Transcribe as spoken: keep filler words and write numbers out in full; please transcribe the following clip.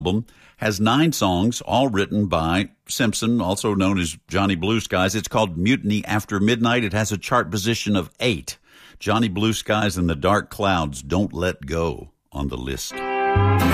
album has nine songs, all written by Simpson, also known as Johnny Blue Skies. It's called Mutiny After Midnight. It has a chart position of eight. Johnny Blue Skies and the Dark Clouds, Don't Let Go, on the list.